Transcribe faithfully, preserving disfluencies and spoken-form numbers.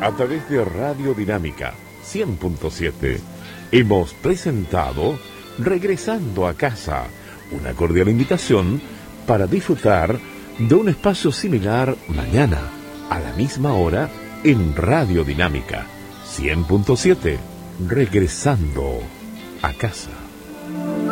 A través de Radio Dinámica cien punto siete hemos presentado Regresando a Casa, una cordial invitación para disfrutar de un espacio similar mañana, a la misma hora, en Radio Dinámica cien punto siete, Regresando a Casa.